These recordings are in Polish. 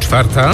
4.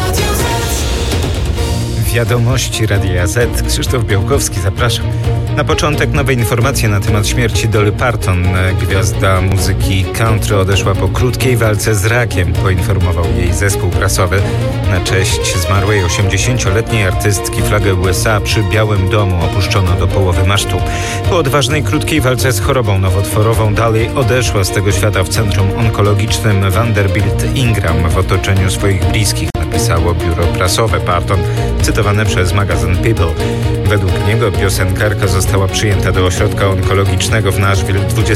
Wiadomości Radia Z. Krzysztof Białkowski, zapraszam. Na początek nowe informacje na temat śmierci Dolly Parton. Gwiazda muzyki country odeszła po krótkiej walce z rakiem, poinformował jej zespół prasowy. Na cześć zmarłej 80-letniej artystki flagę USA przy Białym Domu opuszczono do połowy masztu. Po odważnej krótkiej walce z chorobą nowotworową Dolly odeszła z tego świata w centrum onkologicznym Vanderbilt Ingram w otoczeniu swoich bliskich, napisało biuro prasowe Parton, cytowane przez magazyn People. Według niego piosenkarka została przyjęta do ośrodka onkologicznego w Nashville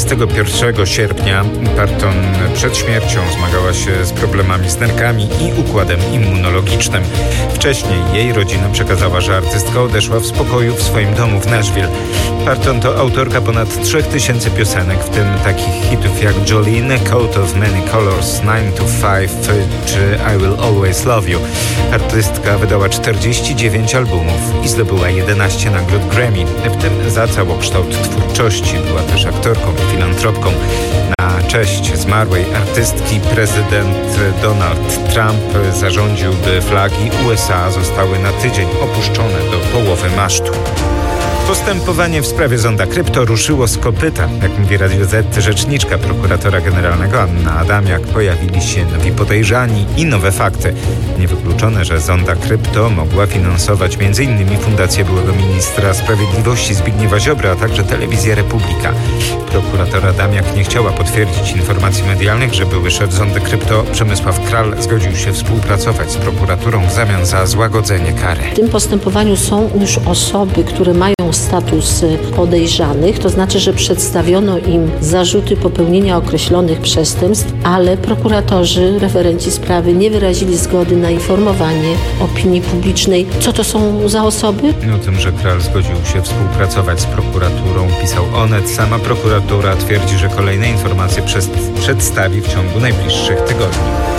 21 sierpnia. Parton przed śmiercią zmagała się z problemami z nerkami i układem immunologicznym. Wcześniej jej rodzina przekazała, że artystka odeszła w spokoju w swoim domu w Nashville. Parton to autorka ponad 3000 piosenek, w tym takich hitów jak Jolene, Coat of Many Colors, 9 to 5 czy I Will Always Love You. Artystka wydała 49 albumów i zdobyła 11 nagród Grammy, w tym za całokształt twórczości. Była też aktorką i filantropką. Na cześć zmarłej artystki prezydent Donald Trump zarządził, by flagi USA zostały na tydzień opuszczone do połowy masztu. Postępowanie w sprawie zonda krypto ruszyło z kopyta. Jak mówi Radio Z, rzeczniczka prokuratora generalnego Anna Adamiak, pojawili się nowi podejrzani i nowe fakty. Niewykluczone, że zonda krypto mogła finansować m.in. fundację byłego ministra sprawiedliwości Zbigniewa Ziobry, a także telewizję Republika. Prokurator Adamiak nie chciała potwierdzić informacji medialnych, że były szef zondy krypto Przemysław Kral zgodził się współpracować z prokuraturą w zamian za złagodzenie kary. W tym postępowaniu są już osoby, które mają status podejrzanych, to znaczy, że przedstawiono im zarzuty popełnienia określonych przestępstw, ale prokuratorzy, referenci sprawy nie wyrazili zgody na informowanie opinii publicznej. Co to są za osoby? O tym, że Kral zgodził się współpracować z prokuraturą, pisał Onet. Sama prokuratura twierdzi, że kolejne informacje przedstawi w ciągu najbliższych tygodni.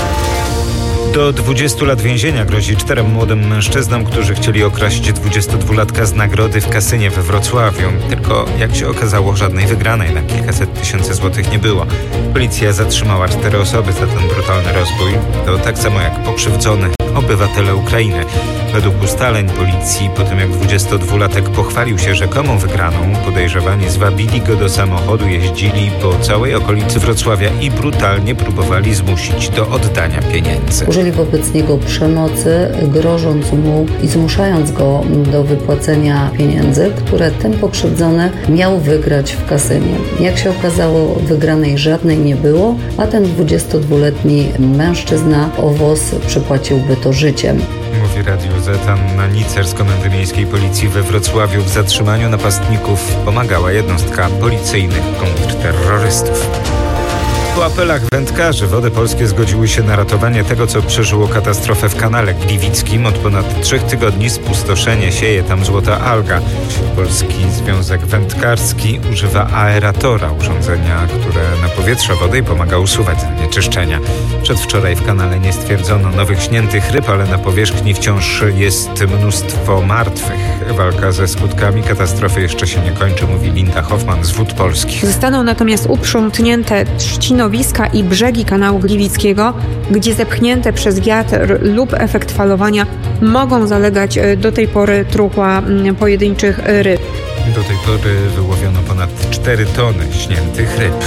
Do 20 lat więzienia grozi 4 młodym mężczyznom, którzy chcieli okraść 22-latka z nagrody w kasynie we Wrocławiu. Tylko, jak się okazało, żadnej wygranej na kilkaset tysięcy złotych nie było. Policja zatrzymała 4 osoby za ten brutalny rozbój. To tak samo jak pokrzywdzone obywatele Ukrainy. Według ustaleń policji, po tym jak 22-latek pochwalił się rzekomą wygraną, podejrzewani zwabili go do samochodu, jeździli po całej okolicy Wrocławia i brutalnie próbowali zmusić do oddania pieniędzy. Użyli wobec niego przemocy, grożąc mu i zmuszając go do wypłacenia pieniędzy, które ten pokrzywdzony miał wygrać w kasynie. Jak się okazało, wygranej żadnej nie było, a ten 22-letni mężczyzna o włos przypłaciłby to życiem. Mówi Radio Z. Anna Nicer z Komendy Miejskiej Policji we Wrocławiu. W zatrzymaniu napastników pomagała jednostka policyjnych kontrterrorystów. Po apelach wędkarzy Wody Polskie zgodziły się na ratowanie tego, co przeżyło katastrofę w kanale gliwickim. Od ponad 3 tygodni spustoszenie sieje tam złota alga. Polski Związek Wędkarski używa aeratora, urządzenia, które napowietrza wodę i pomaga usuwać zanieczyszczenia. Przedwczoraj w kanale nie stwierdzono nowych śniętych ryb, ale na powierzchni wciąż jest mnóstwo martwych. Walka ze skutkami katastrofy jeszcze się nie kończy, mówi Linda Hoffman z Wód Polskich. Zostaną natomiast uprzątnięte trzcinowiska i brzegi kanału gliwickiego, gdzie zepchnięte przez wiatr lub efekt falowania mogą zalegać do tej pory truchła pojedynczych ryb. Do tej pory wyłowiono ponad 4 tony śniętych ryb.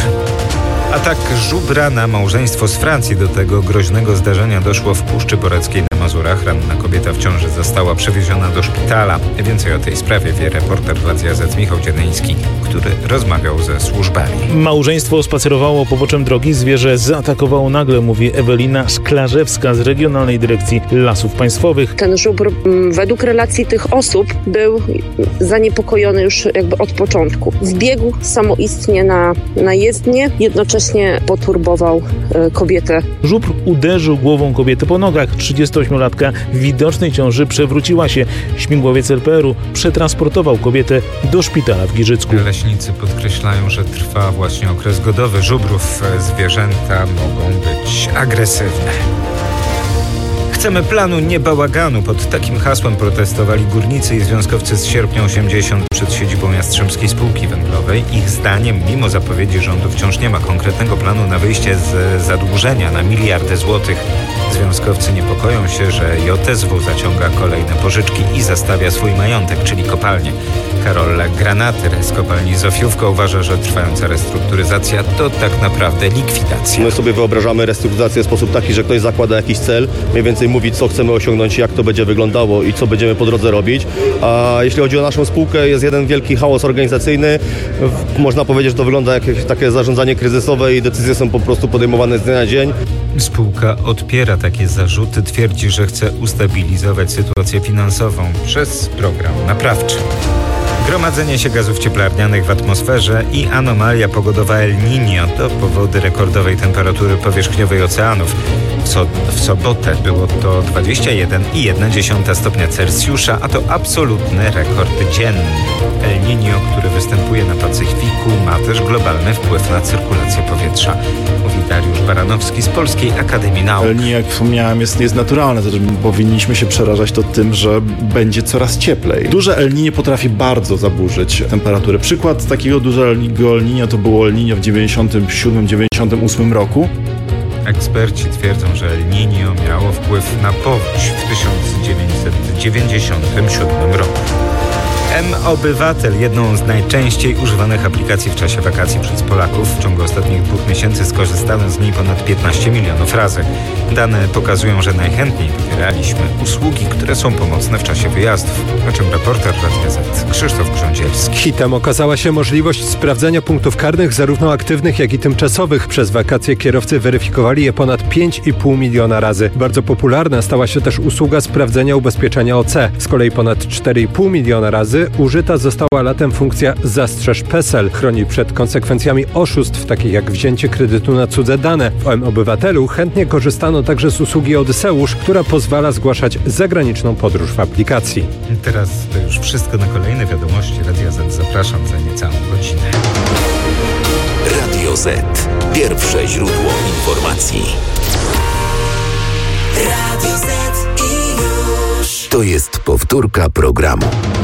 Atak żubra na małżeństwo z Francji. Do tego groźnego zdarzenia doszło w Puszczy Boreckiej na Mazurach. Ranna kobieta w ciąży została przewieziona do szpitala. Więcej o tej sprawie wie reporter Radia Z Michał Dzienyński, który rozmawiał ze służbami. Małżeństwo spacerowało poboczem drogi. Zwierzę zaatakowało nagle, mówi Ewelina Szklarzewska z Regionalnej Dyrekcji Lasów Państwowych. Ten żubr według relacji tych osób był zaniepokojony już jakby od początku. Wbiegł samoistnie na jezdnię, jednocześnie poturbował kobietę. Żubr uderzył głową kobiety po nogach. 38-latka w widocznej ciąży przewróciła się. Śmigłowiec LPR-u przetransportował kobietę do szpitala w Giżycku. Leśnicy podkreślają, że trwa właśnie okres godowy żubrów. Zwierzęta mogą być agresywne. Chcemy planu, nie bałaganu. Pod takim hasłem protestowali górnicy i związkowcy z Sierpnia 80 przed siedzibą Jastrzębskiej Spółki Węglowej. Ich zdaniem, mimo zapowiedzi rządu, wciąż nie ma konkretnego planu na wyjście z zadłużenia na miliardy złotych. Związkowcy niepokoją się, że JSW zaciąga kolejne pożyczki i zastawia swój majątek, czyli kopalnię. Karol Granatyr z kopalni Zofiówka uważa, że trwająca restrukturyzacja to tak naprawdę likwidacja. My sobie wyobrażamy restrukturyzację w sposób taki, że ktoś zakłada jakiś cel, mniej więcej mówi, co chcemy osiągnąć, jak to będzie wyglądało i co będziemy po drodze robić. A jeśli chodzi o naszą spółkę, jest jeden wielki chaos organizacyjny. Można powiedzieć, że to wygląda jak jakieś takie zarządzanie kryzysowe i decyzje są po prostu podejmowane z dnia na dzień. Spółka odpiera takie zarzuty, twierdzi, że chce ustabilizować sytuację finansową przez program naprawczy. Gromadzenie się gazów cieplarnianych w atmosferze i anomalia pogodowa El Niño to powody rekordowej temperatury powierzchniowej oceanów. W sobotę było to 21,1 stopnia Celsjusza, a to absolutny rekord dzienny. El Niño, który występuje na Pacyfiku, ma też globalny wpływ na cyrkulację powietrza. Mówi Dariusz Baranowski z Polskiej Akademii Nauk. El Niño, jak wspomniałem, jest naturalne, to powinniśmy się przerażać to tym, że będzie coraz cieplej. Duże El Niño potrafi bardzo zaburzyć temperaturę. Przykład takiego dużego El Niño to było El Niño w 97-98 roku. Eksperci twierdzą, że El Niño miało wpływ na powódź w 1997 roku. M-Obywatel, jedną z najczęściej używanych aplikacji w czasie wakacji przez Polaków. W ciągu ostatnich 2 miesięcy skorzystano z niej ponad 15 milionów razy. Dane pokazują, że najchętniej wybieraliśmy usługi, które są pomocne w czasie wyjazdów. O czym reporter Radia Z Krzysztof Grządzielski. Hitem okazała się możliwość sprawdzenia punktów karnych, zarówno aktywnych, jak i tymczasowych. Przez wakacje kierowcy weryfikowali je ponad 5,5 miliona razy. Bardzo popularna stała się też usługa sprawdzenia ubezpieczenia OC. Z kolei ponad 4,5 miliona razy użyta została latem funkcja Zastrzeż PESEL. Chroni przed konsekwencjami oszustw, takich jak wzięcie kredytu na cudze dane. W M-Obywatelu chętnie korzystano także z usługi Odyseusz, która pozwala zgłaszać zagraniczną podróż w aplikacji. Teraz to już wszystko. Na kolejne wiadomości Radia Z zapraszam za niecałą godzinę. Radio Z. Pierwsze źródło informacji. Radio Z i już. To jest powtórka programu.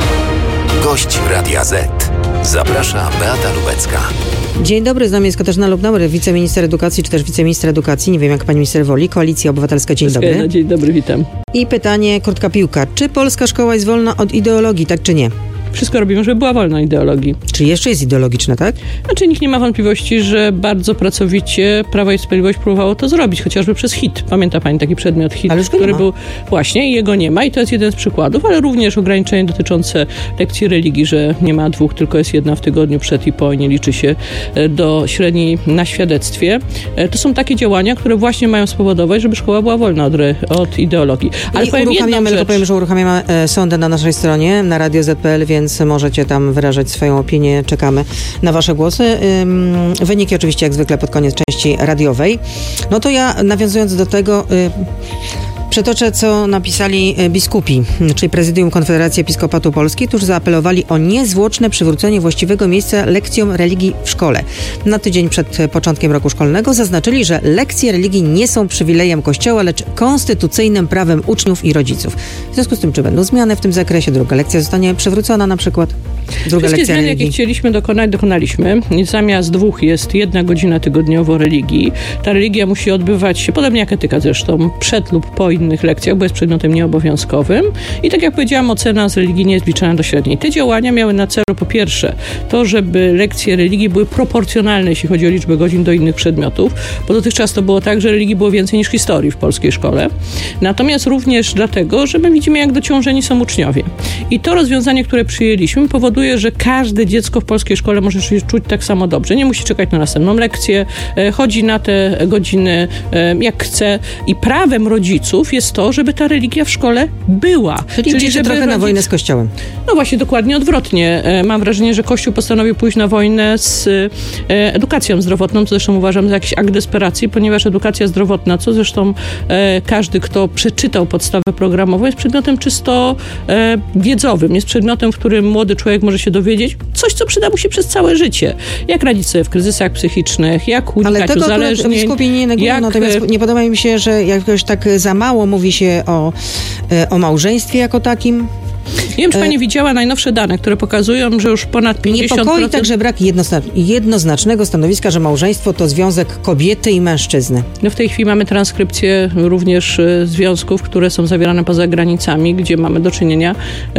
Gość Radia Z. Zaprasza Beata Lubecka. Dzień dobry, z nami jest Katarzyna Lubnauer, wiceminister edukacji, czy też wiceminister edukacji, nie wiem jak pani minister woli, Koalicja Obywatelska, dzień dobry. Dzień dobry, witam. I pytanie, krótka piłka, czy polska szkoła jest wolna od ideologii, tak czy nie? Wszystko robimy, żeby była wolna ideologii. Czyli jeszcze jest ideologiczna, tak? Znaczy nikt nie ma wątpliwości, że bardzo pracowicie Prawo i Sprawiedliwość próbowało to zrobić, chociażby przez HIT. Pamięta pani taki przedmiot HIT, który był właśnie i jego nie ma i to jest jeden z przykładów, ale również ograniczenie dotyczące lekcji religii, że nie ma 2, tylko jest 1 w tygodniu przed i po i nie liczy się do średniej na świadectwie. To są takie działania, które właśnie mają spowodować, żeby szkoła była wolna od ideologii. Ale powiem, że uruchamiamy sondę na naszej stronie, na Radio Z.pl, więc możecie tam wyrażać swoją opinię. Czekamy na wasze głosy. Wyniki oczywiście jak zwykle pod koniec części radiowej. No to ja, nawiązując do tego, przytoczę, co napisali biskupi, czyli Prezydium Konfederacji Episkopatu Polski, którzy zaapelowali o niezwłoczne przywrócenie właściwego miejsca lekcjom religii w szkole. Na tydzień przed początkiem roku szkolnego zaznaczyli, że lekcje religii nie są przywilejem Kościoła, lecz konstytucyjnym prawem uczniów i rodziców. W związku z tym, czy będą zmiany w tym zakresie, druga lekcja zostanie przywrócona na przykład? Druga lekcja zmiany, religii. jakie chcieliśmy dokonać, dokonaliśmy. Zamiast 2 jest 1 godzina tygodniowo religii. Ta religia musi odbywać się, podobnie jak etyka zresztą, przed lub po innych lekcjach, bo jest przedmiotem nieobowiązkowym. I tak jak powiedziałam, ocena z religii nie jest wliczana do średniej. Te działania miały na celu po pierwsze to, żeby lekcje religii były proporcjonalne, jeśli chodzi o liczbę godzin do innych przedmiotów, bo dotychczas to było tak, że religii było więcej niż historii w polskiej szkole. Natomiast również dlatego, że my widzimy, jak dociążeni są uczniowie. I to rozwiązanie, które przyjęliśmy, powoduje, że każde dziecko w polskiej szkole może się czuć tak samo dobrze. Nie musi czekać na następną lekcję, chodzi na te godziny jak chce i prawem rodziców jest to, żeby ta religia w szkole była. Czyli żeby trochę na wojnę z Kościołem. No właśnie, dokładnie odwrotnie. Mam wrażenie, że Kościół postanowił pójść na wojnę z edukacją zdrowotną, co zresztą uważam za jakiś akt desperacji, ponieważ edukacja zdrowotna, co zresztą każdy, kto przeczytał podstawę programową, jest przedmiotem czysto wiedzowym. Jest przedmiotem, w którym młody człowiek może się dowiedzieć coś, co przyda mu się przez całe życie. Jak radzić sobie w kryzysach psychicznych, jak unikać uzależnień. Ale biskupi nie negują, natomiast nie podoba mi się, że jakoś tak za mało mówi się o małżeństwie jako takim. Nie wiem, czy pani widziała najnowsze dane, które pokazują, że już ponad 50%... Niepokoi także brak jednoznacznego stanowiska, że małżeństwo to związek kobiety i mężczyzny. No w tej chwili mamy transkrypcję również związków, które są zawierane poza granicami, gdzie mamy do czynienia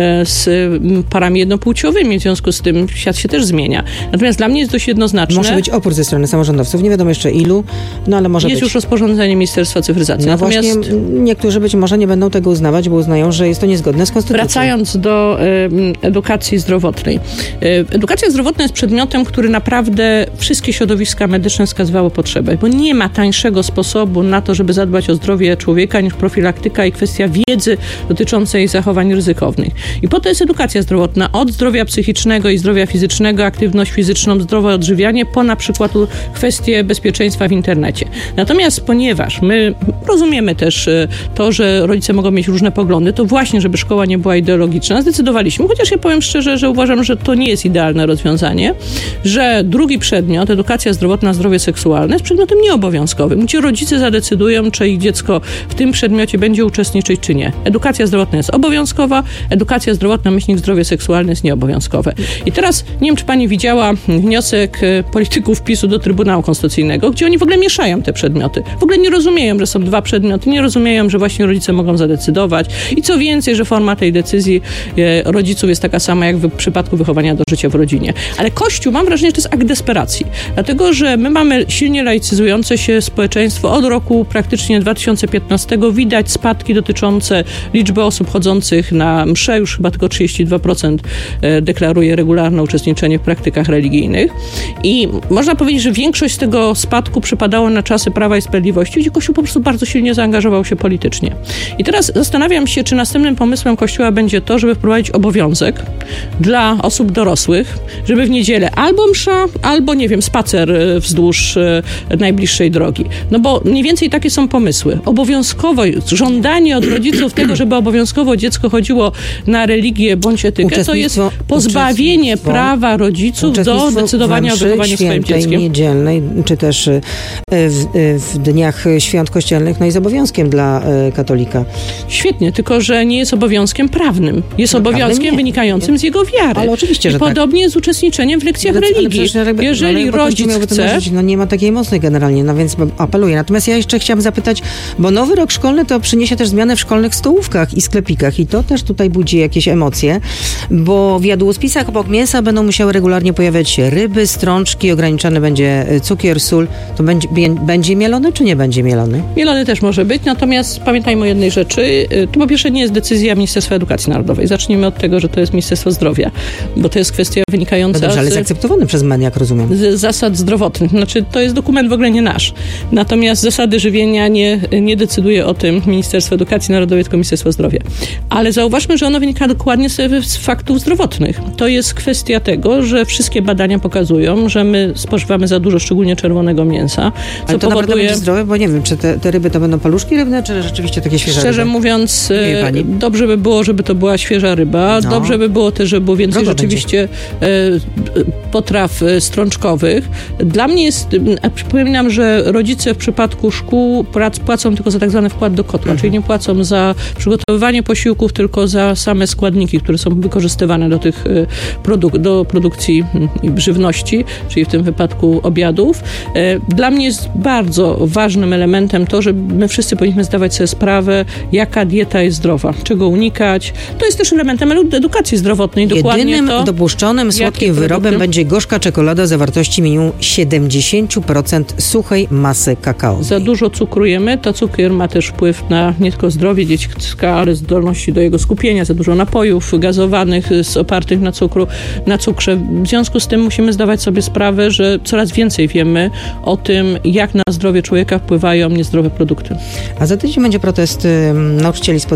z parami jednopłciowymi. W związku z tym świat się też zmienia. Natomiast dla mnie jest dość jednoznaczne... Może być opór ze strony samorządowców, nie wiadomo jeszcze ilu, no ale może jest być. Jest już rozporządzenie Ministerstwa Cyfryzacji. No Natomiast właśnie niektórzy być może nie będą tego uznawać, bo uznają, że jest to niezgodne z konstytucją. Wracając do edukacji zdrowotnej. Edukacja zdrowotna jest przedmiotem, który naprawdę wszystkie środowiska medyczne wskazywały potrzebę, bo nie ma tańszego sposobu na to, żeby zadbać o zdrowie człowieka niż profilaktyka i kwestia wiedzy dotyczącej zachowań ryzykownych. I po to jest edukacja zdrowotna od zdrowia psychicznego i zdrowia fizycznego, aktywność fizyczną, zdrowe odżywianie, po na przykład kwestie bezpieczeństwa w internecie. Natomiast ponieważ my rozumiemy też to, że rodzice mogą mieć różne poglądy, to właśnie, żeby szkoła nie była ideologiczna, zdecydowaliśmy, chociaż ja powiem szczerze, że uważam, że to nie jest idealne rozwiązanie, że drugi przedmiot, edukacja zdrowotna, zdrowie seksualne, jest przedmiotem nieobowiązkowym, gdzie rodzice zadecydują, czy ich dziecko w tym przedmiocie będzie uczestniczyć, czy nie. Edukacja zdrowotna jest obowiązkowa, edukacja zdrowotna, myślnik zdrowie seksualne jest nieobowiązkowe. I teraz, nie wiem, czy pani widziała wniosek polityków PiS-u do Trybunału Konstytucyjnego, gdzie oni w ogóle mieszają te przedmioty. W ogóle nie rozumieją, że są dwa przedmioty, nie rozumieją, że właśnie rodzice mogą zadecydować. I co więcej, że forma tej decyzji rodziców jest taka sama, jak w przypadku wychowania do życia w rodzinie. Ale Kościół, mam wrażenie, że to jest akt desperacji. Dlatego, że my mamy silnie laicyzujące się społeczeństwo. Od roku praktycznie 2015 widać spadki dotyczące liczby osób chodzących na msze. Już chyba tylko 32% deklaruje regularne uczestniczenie w praktykach religijnych. I można powiedzieć, że większość z tego spadku przypadało na czasy Prawa i Sprawiedliwości, gdzie Kościół po prostu bardzo silnie zaangażował się politycznie. I teraz zastanawiam się, czy następnym pomysłem Kościoła będzie to, żeby wprowadzić obowiązek dla osób dorosłych, żeby w niedzielę albo msza, albo, nie wiem, spacer wzdłuż najbliższej drogi. No bo mniej więcej takie są pomysły. Obowiązkowo, żądanie od rodziców tego, żeby obowiązkowo dziecko chodziło na religię bądź etykę, to jest pozbawienie prawa rodziców do decydowania o wychowaniu swoim dzieckiem. Niedzielnej, czy też w dniach świąt kościelnych, no jest obowiązkiem dla katolika. Świetnie, tylko że nie jest obowiązkiem prawnym. Jest obowiązkiem wynikającym z jego wiary. Ale oczywiście, że podobnie jest z uczestniczeniem w lekcjach religii. Jeżeli rodzic chce... No nie ma takiej mocnej generalnie, no więc apeluję. Natomiast ja jeszcze chciałam zapytać, bo nowy rok szkolny to przyniesie też zmiany w szkolnych stołówkach i sklepikach i to też tutaj budzi jakieś emocje, bo w jadłospisach obok mięsa będą musiały regularnie pojawiać się ryby, strączki, ograniczany będzie cukier, sól. To będzie mielony, czy nie będzie mielony? Mielony też może być, natomiast pamiętajmy o jednej rzeczy. To po pierwsze nie jest decyzja Ministerstwa Edukacji Narodowej. Zacznijmy od tego, że to jest Ministerstwo Zdrowia, bo to jest kwestia wynikająca no dobrze, ale jest akceptowany przez MEN, jak rozumiem. Z zasad zdrowotnych. Znaczy, to jest dokument w ogóle nie nasz. Natomiast zasady żywienia nie decyduje o tym Ministerstwo Edukacji Narodowej, tylko Ministerstwo Zdrowia. Ale zauważmy, że ono wynika dokładnie z faktów zdrowotnych. To jest kwestia tego, że wszystkie badania pokazują, że my spożywamy za dużo, szczególnie czerwonego mięsa. Co ale to naprawdę będzie zdrowe, bo nie wiem, czy te ryby to będą paluszki rybne, czy rzeczywiście takie świeże Szczerze ryby? mówiąc, dobrze by było, żeby to była świeża ryba. No. Dobrze by było też, żeby było więcej rzeczywiście potraw strączkowych. Dla mnie jest, przypominam, że rodzice w przypadku szkół płacą tylko za tak zwany wkład do kotła, czyli nie płacą za przygotowywanie posiłków, tylko za same składniki, które są wykorzystywane do tych do produkcji żywności, czyli w tym wypadku obiadów. Dla mnie jest bardzo ważnym elementem to, że my wszyscy powinniśmy zdawać sobie sprawę, jaka dieta jest zdrowa, czego unikać. To jest też elementem edukacji zdrowotnej. Jedynym dopuszczonym słodkim wyrobem będzie gorzka czekolada o zawartości minimum 70% suchej masy kakao. Za dużo cukru jemy, to cukier ma też wpływ na nie tylko zdrowie dziecka, ale zdolności do jego skupienia, za dużo napojów gazowanych opartych na cukrze. W związku z tym musimy zdawać sobie sprawę, że coraz więcej wiemy o tym, jak na zdrowie człowieka wpływają niezdrowe produkty. A za tydzień będzie protest nauczycieli